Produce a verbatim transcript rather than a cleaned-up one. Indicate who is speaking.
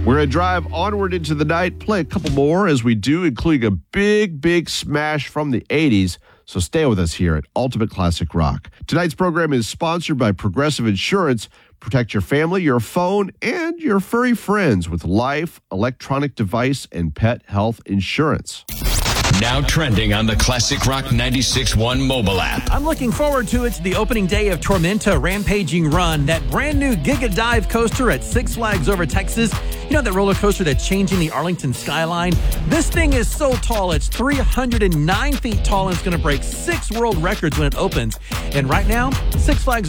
Speaker 1: We're going to drive onward into the night, play a couple more as we do, including a big, big smash from the eighties. So stay with us here at Ultimate Classic Rock. Tonight's program is sponsored by Progressive Insurance. Protect your family, your phone, and your furry friends with life, electronic device, and pet health insurance.
Speaker 2: Now trending on the Classic Rock ninety-six point one mobile app.
Speaker 3: I'm looking forward to it. The opening day of Tormenta Rampaging Run, that brand new Giga Dive coaster at Six Flags over Texas. You know that roller coaster that's changing the Arlington skyline? This thing is so tall. It's three hundred nine feet tall, and it's going to break six world records when it opens. And right now, Six Flags